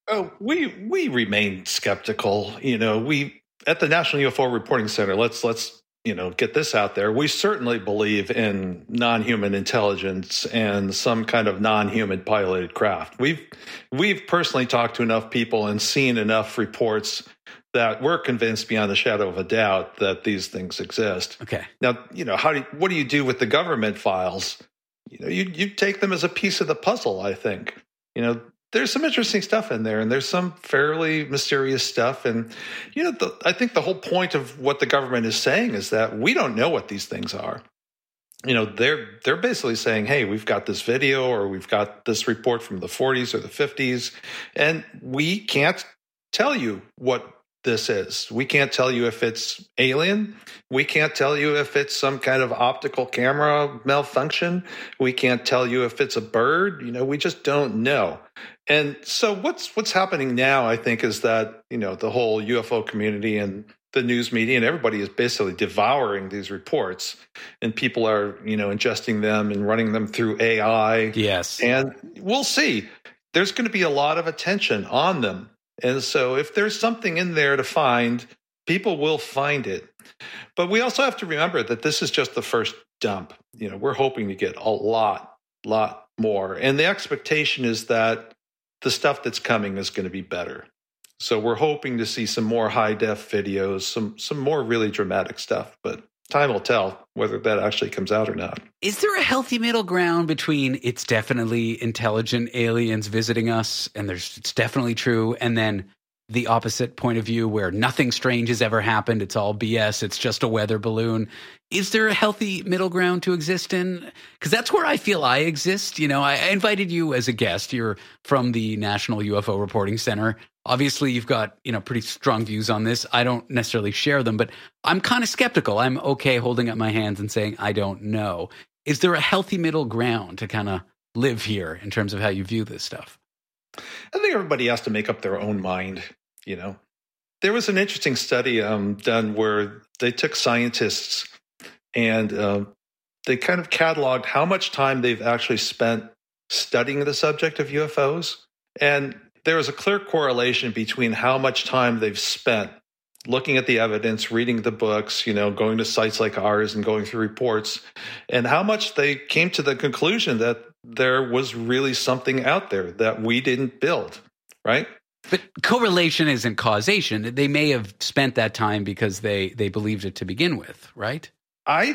Oh, we we remain skeptical. You know, we at the National U F O Reporting Center. Let's let's you know get this out there. We certainly believe in non-human intelligence and some kind of non-human piloted craft. We've we've personally talked to enough people and seen enough reports that we're convinced beyond a shadow of a doubt that these things exist. Okay. Now, you know, how do you, what do you do with the government files? You know, you you take them as a piece of the puzzle. I think you know. There's some interesting stuff in there, and there's some fairly mysterious stuff. And, you know, the, I think the whole point of what the government is saying is that we don't know what these things are. You know, they're they're basically saying, hey, we've got this video or we've got this report from the forties or the fifties, and we can't tell you what this is. We can't tell you if it's alien. We can't tell you if it's some kind of optical camera malfunction. We can't tell you if it's a bird. You know, we just don't know. And so what's what's happening now, I think, is that, you know, the whole U F O community and the news media and everybody is basically devouring these reports, and people are, you know, ingesting them and running them through A I. Yes. And we'll see. There's going to be a lot of attention on them. And so if there's something in there to find, people will find it. But we also have to remember that this is just the first dump. You know, we're hoping to get a lot, lot more. And the expectation is that the stuff that's coming is going to be better. So we're hoping to see some more high-def videos, some some more really dramatic stuff. But time will tell whether that actually comes out or not. Is there a healthy middle ground between it's definitely intelligent aliens visiting us, and there's it's definitely true, and then the opposite point of view where nothing strange has ever happened, it's all B S, it's just a weather balloon? Is there a healthy middle ground to exist in? Because that's where I feel I exist. You know, I invited you as a guest. You're from the National U F O Reporting Center. Obviously, you've got, you know, pretty strong views on this. I don't necessarily share them, but I'm kind of skeptical. I'm okay holding up my hands and saying, I don't know. Is there a healthy middle ground to kind of live here in terms of how you view this stuff? I think everybody has to make up their own mind, you know. There was an interesting study um, done where they took scientists and uh, they kind of cataloged how much time they've actually spent studying the subject of U F Os. And there was a clear correlation between how much time they've spent looking at the evidence, reading the books, you know, going to sites like ours and going through reports, and how much they came to the conclusion that there was really something out there that we didn't build, right? But correlation isn't causation. They may have spent that time because they, they believed it to begin with, right? I...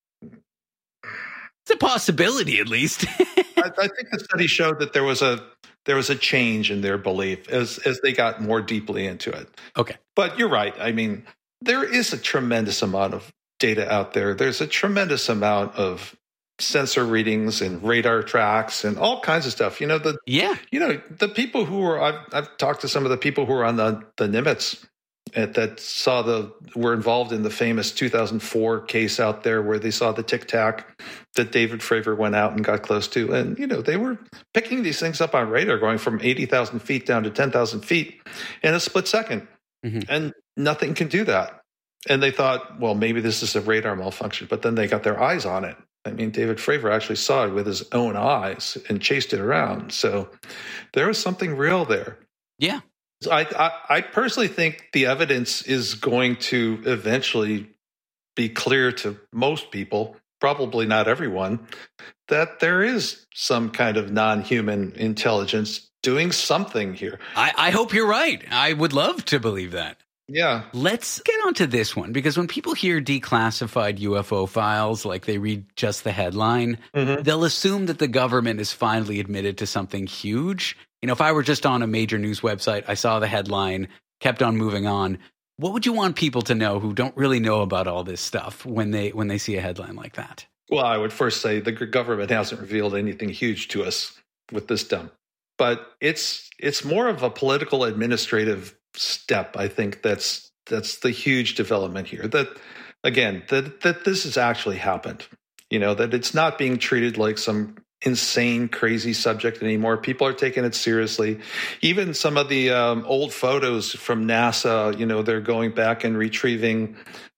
It's a possibility, at least. I, I think the study showed that there was a there was a change in their belief as as they got more deeply into it. Okay. But you're right. I mean, there is a tremendous amount of data out there. There's a tremendous amount of sensor readings and radar tracks and all kinds of stuff. You know, the yeah. You know, the people who were I've I've talked to some of the people who were on the the Nimitz at, that saw the were involved in the famous two thousand four case out there where they saw the Tic Tac that David Fravor went out and got close to. And, you know, they were picking these things up on radar going from eighty thousand feet down to ten thousand feet in a split second. Mm-hmm. And nothing can do that. And they thought, well, maybe this is a radar malfunction. But then they got their eyes on it. I mean, David Fravor actually saw it with his own eyes and chased it around. So there was something real there. Yeah. I, I, I personally think the evidence is going to eventually be clear to most people, probably not everyone, that there is some kind of non-human intelligence doing something here. I, I hope you're right. I would love to believe that. Yeah. Let's get on to this one, because when people hear declassified U F O files, like they read just the headline, mm-hmm. they'll assume that the government is finally admitted to something huge. You know, if I were just on a major news website, I saw the headline, kept on moving on. What would you want people to know who don't really know about all this stuff when they when they see a headline like that? Well, I would first say the government hasn't revealed anything huge to us with this dump. But it's it's more of a political administrative step, I think, that's that's the huge development here. That, again, that that this has actually happened. You know, that it's not being treated like some insane, crazy subject anymore. People are taking it seriously. Even some of the um, old photos from NASA, you know, they're going back and retrieving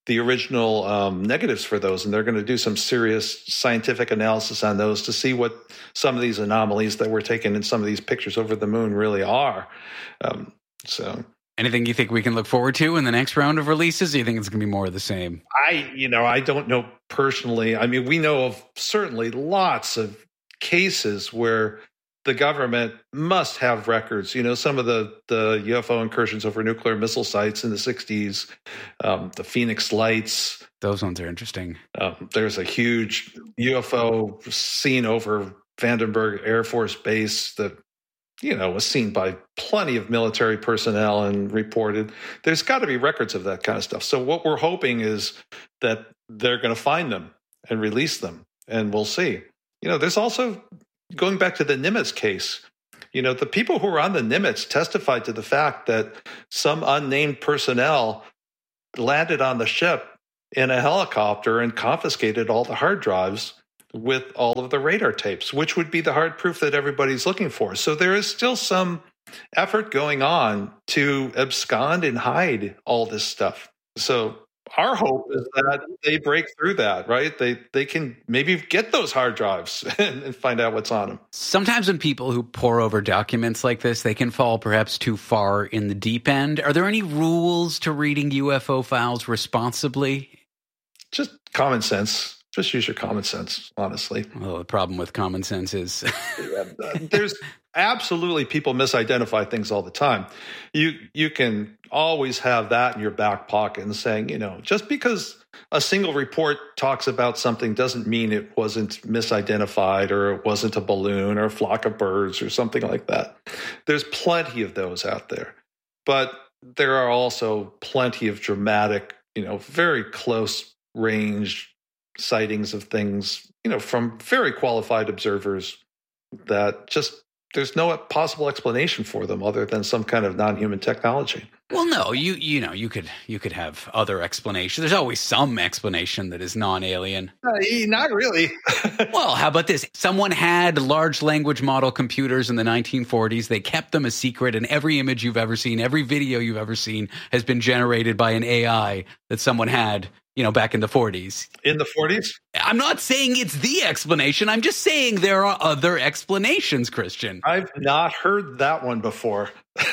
the original um, negatives for those, and they're going to do some serious scientific analysis on those to see what some of these anomalies that were taken in some of these pictures over the moon really are. Um, so, anything you think we can look forward to in the next round of releases? Or you think it's going to be more of the same? I, you know, I don't know personally. I mean, we know of certainly lots of cases where the government must have records. You know, some of the, the U F O incursions over nuclear missile sites in the sixties, um, the Phoenix Lights. Those ones are interesting. Um, there's a huge U F O seen over Vandenberg Air Force Base that, you know, was seen by plenty of military personnel and reported. There's got to be records of that kind of stuff. So what we're hoping is that they're going to find them and release them, and we'll see. You know, there's also, going back to the Nimitz case, you know, the people who were on the Nimitz testified to the fact that some unnamed personnel landed on the ship in a helicopter and confiscated all the hard drives with all of the radar tapes, which would be the hard proof that everybody's looking for. So there is still some effort going on to abscond and hide all this stuff. So our hope is that they break through that, right? They they can maybe get those hard drives and, and find out what's on them. Sometimes when people who pore over documents like this, they can fall perhaps too far in the deep end. Are there any rules to reading U F O files responsibly? Just common sense. Just use your common sense, honestly. Well, the problem with common sense is there's absolutely people misidentify things all the time. You you can always have that in your back pocket and saying, you know, just because a single report talks about something doesn't mean it wasn't misidentified or it wasn't a balloon or a flock of birds or something like that. There's plenty of those out there. But there are also plenty of dramatic, you know, very close range sightings of things, you know, from very qualified observers that just there's no possible explanation for them other than some kind of non-human technology. Well, no, you you know, you could you could have other explanations. There's always some explanation that is non-alien. Uh, not really. Well, how about this? Someone had large language model computers in the nineteen forties. They kept them a secret, and every image you've ever seen, every video you've ever seen has been generated by an A I that someone had, you know, back in the forties. In the forties? I'm not saying it's the explanation. I'm just saying there are other explanations, Christian. I've not heard that one before.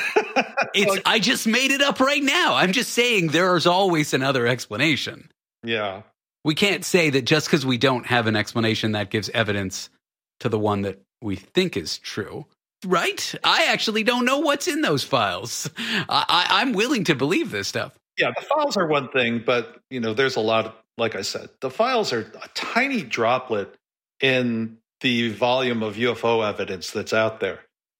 It's like, I just made it up right now. I'm just saying there's always another explanation. Yeah. We can't say that just because we don't have an explanation that gives evidence to the one that we think is true. Right? I actually don't know what's in those files. I, I, I'm willing to believe this stuff. Yeah, the files are one thing, but, you know, there's a lot of, like I said, the files are a tiny droplet in the volume of U F O evidence that's out there.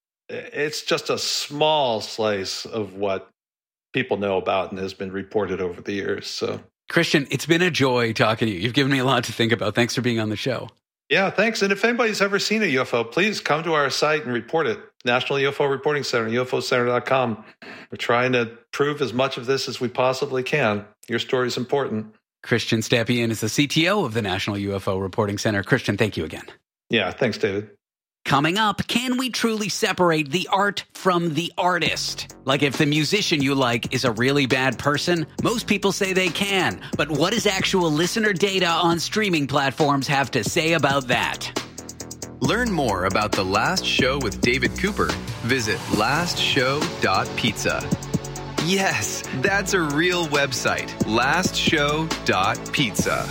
It's just a small slice of what people know about and has been reported over the years. So, Christian, it's been a joy talking to you. You've given me a lot to think about. Thanks for being on the show. Yeah, thanks. And if anybody's ever seen a U F O, please come to our site and report it. National U F O Reporting Center, U F O center dot com. We're trying to prove as much of this as we possibly can. Your story is important. Christian Stepien is the C T O of the National U F O Reporting Center. Christian, thank you again. Yeah, thanks, David. Coming up, can we truly separate the art from the artist? Like if the musician you like is a really bad person, most people say they can. But what does actual listener data on streaming platforms have to say about that? Learn more about The Last Show with David Cooper. Visit last show dot pizza. Yes, that's a real website. last show dot pizza.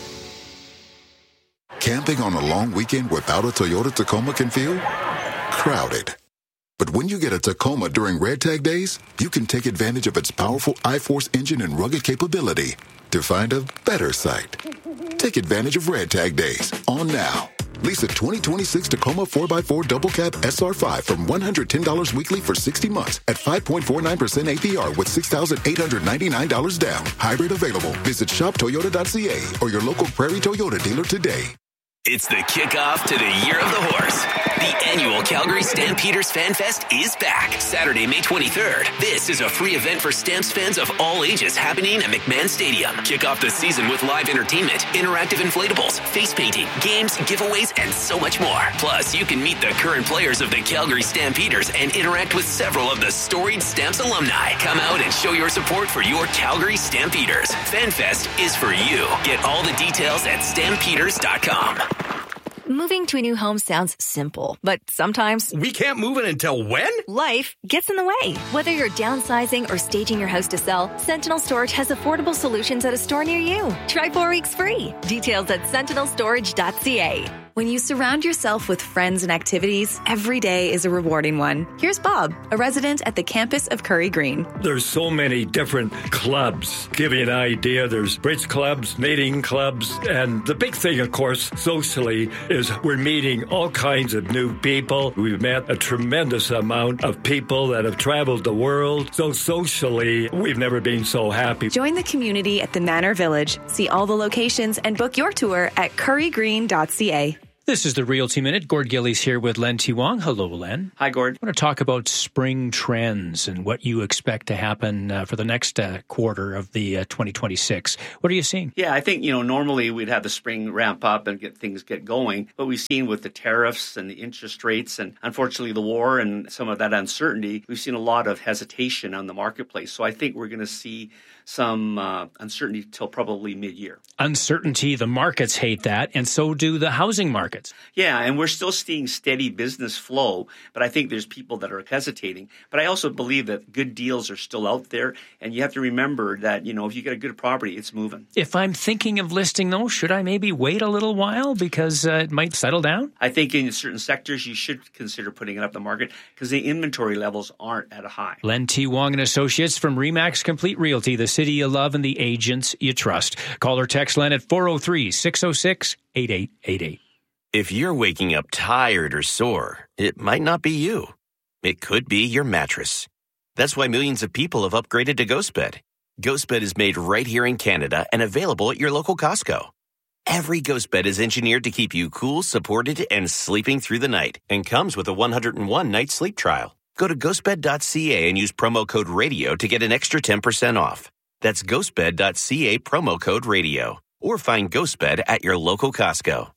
Camping on a long weekend without a Toyota Tacoma can feel crowded. But when you get a Tacoma during Red Tag Days, you can take advantage of its powerful iForce engine and rugged capability to find a better site. Take advantage of Red Tag Days on now. Lease a twenty twenty-six Tacoma four by four Double Cab S R five from one hundred ten dollars weekly for sixty months at five point four nine percent A P R with six thousand eight hundred ninety-nine dollars down. Hybrid available. Visit shop toyota dot c a or your local Prairie Toyota dealer today. It's the kickoff to the Year of the Horse. The annual Calgary Stampeders Fan Fest is back Saturday, May twenty-third. This is a free event for Stamps fans of all ages happening at McMahon Stadium. Kick off the season with live entertainment, interactive inflatables, face painting, games, giveaways, and so much more. Plus, you can meet the current players of the Calgary Stampeders and interact with several of the storied Stamps alumni. Come out and show your support for your Calgary Stampeders. Fan Fest is for you. Get all the details at stampeders dot com. Moving to a new home sounds simple, but sometimes... We can't move it until when? Life gets in the way. Whether you're downsizing or staging your house to sell, Sentinel Storage has affordable solutions at a store near you. Try four weeks free. Details at sentinel storage dot c a. When you surround yourself with friends and activities, every day is a rewarding one. Here's Bob, a resident at the campus of Curry Green. There's so many different clubs. Give you an idea, there's bridge clubs, knitting clubs, and the big thing, of course, socially, is we're meeting all kinds of new people. We've met a tremendous amount of people that have traveled the world. So socially, we've never been so happy. Join the community at the Manor Village. See all the locations and book your tour at curry green dot c a. This is the Realty Minute. Gord Gillies here with Len T. Wong. Hello, Len. Hi, Gord. I want to talk about spring trends and what you expect to happen uh, for the next uh, quarter of the uh, twenty twenty-six. What are you seeing? Yeah, I think, you know, normally we'd have the spring ramp up and get things get going. But we've seen with the tariffs and the interest rates and unfortunately the war and some of that uncertainty, we've seen a lot of hesitation on the marketplace. So I think we're going to see some uh, uncertainty till probably mid-year. Uncertainty, the markets hate that, and so do the housing markets. Yeah, and we're still seeing steady business flow, but I think there's people that are hesitating. But I also believe that good deals are still out there, and you have to remember that, you know, if you get a good property, it's moving. If I'm thinking of listing those, should I maybe wait a little while because uh, it might settle down? I think in certain sectors you should consider putting it up the market because the inventory levels aren't at a high. Len T. Wong and Associates from Remax Complete Realty, the city you love and the agents you trust. Call or text Len at four oh three, six oh six, eight eight eight eight. If you're waking up tired or sore, it might not be you. It could be your mattress. That's why millions of people have upgraded to GhostBed. GhostBed is made right here in Canada and available at your local Costco. Every GhostBed is engineered to keep you cool, supported, and sleeping through the night, and comes with a one hundred one night sleep trial. Go to ghost bed dot c a and use promo code RADIO to get an extra ten percent off. That's ghost bed dot c a, promo code RADIO. Or find GhostBed at your local Costco.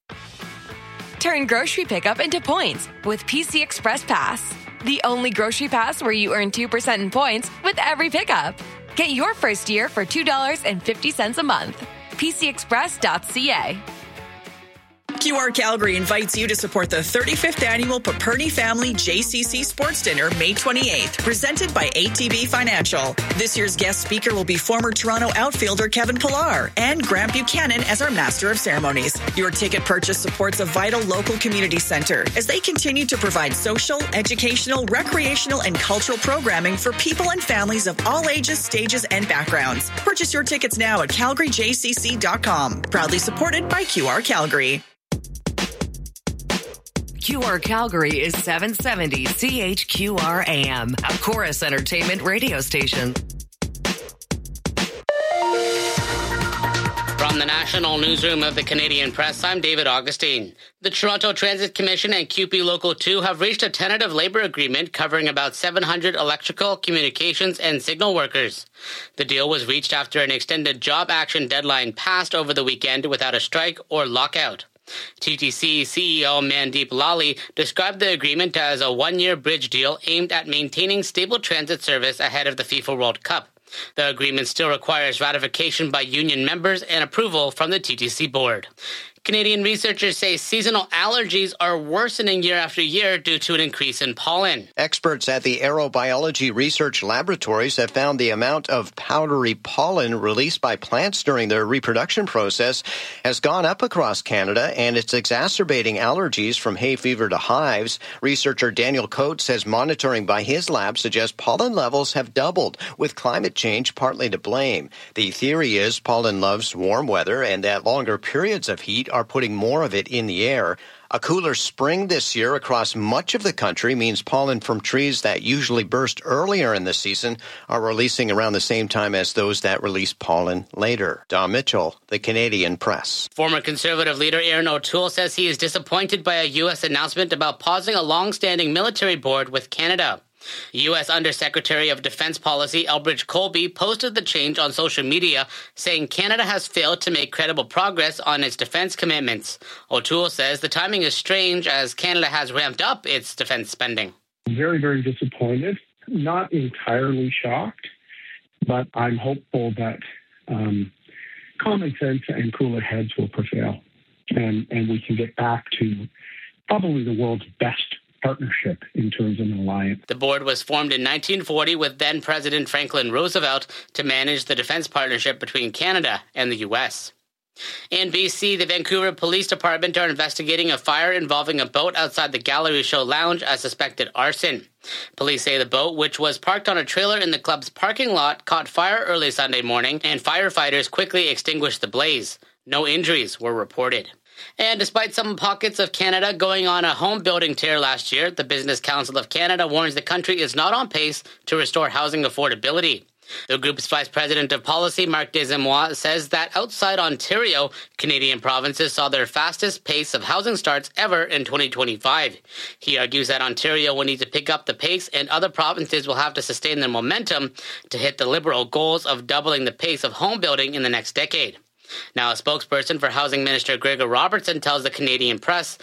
Turn grocery pickup into points with P C Express Pass. The only grocery pass where you earn two percent in points with every pickup. Get your first year for two dollars and fifty cents a month. p c express dot c a. Q R Calgary invites you to support the thirty-fifth annual Paperny Family J C C Sports Dinner, May twenty-eighth, presented by A T B Financial. This year's guest speaker will be former Toronto outfielder Kevin Pillar and Grant Buchanan as our Master of Ceremonies. Your ticket purchase supports a vital local community center as they continue to provide social, educational, recreational, and cultural programming for people and families of all ages, stages, and backgrounds. Purchase your tickets now at calgary j c c dot com. Proudly supported by Q R Calgary. Q R Calgary is seven seventy C H Q R A M, a Chorus Entertainment radio station. From the National Newsroom of the Canadian Press, I'm David Augustine. The Toronto Transit Commission and C U P E Local two have reached a tentative labor agreement covering about seven hundred electrical, communications, and signal workers. The deal was reached after an extended job action deadline passed over the weekend without a strike or lockout. T T C C E O Mandeep Lally described the agreement as a one-year bridge deal aimed at maintaining stable transit service ahead of the FIFA World Cup. The agreement still requires ratification by union members and approval from the T T C board. Canadian researchers say seasonal allergies are worsening year after year due to an increase in pollen. Experts at the Aerobiology Research Laboratories have found the amount of powdery pollen released by plants during their reproduction process has gone up across Canada, and it's exacerbating allergies from hay fever to hives. Researcher Daniel Coates says monitoring by his lab suggests pollen levels have doubled, with climate change partly to blame. The theory is pollen loves warm weather and that longer periods of heat are are putting more of it in the air. A cooler spring this year across much of the country means pollen from trees that usually burst earlier in the season are releasing around the same time as those that release pollen later. Don Mitchell, the Canadian Press. Former Conservative leader Erin O'Toole says he is disappointed by a U S announcement about pausing a long-standing military board with Canada. U S Undersecretary of Defense Policy Elbridge Colby posted the change on social media, saying Canada has failed to make credible progress on its defense commitments. O'Toole says the timing is strange as Canada has ramped up its defense spending. Very, very disappointed. Not entirely shocked, but I'm hopeful that um, common sense and cooler heads will prevail, and, and we can get back to probably the world's best partnership in terms of an alliance. The board was formed in nineteen forty with then-President Franklin Roosevelt to manage the defense partnership between Canada and the U S. In B C, the Vancouver Police Department are investigating a fire involving a boat outside the Gallery Show Lounge as suspected arson. Police say the boat, which was parked on a trailer in the club's parking lot, caught fire early Sunday morning, and firefighters quickly extinguished the blaze. No injuries were reported. And despite some pockets of Canada going on a home building tear last year, the Business Council of Canada warns the country is not on pace to restore housing affordability. The group's Vice President of Policy, Marc Desamois, says that outside Ontario, Canadian provinces saw their fastest pace of housing starts ever in twenty twenty-five. He argues that Ontario will need to pick up the pace and other provinces will have to sustain their momentum to hit the Liberal goals of doubling the pace of home building in the next decade. Now, a spokesperson for Housing Minister Gregor Robertson tells the Canadian Press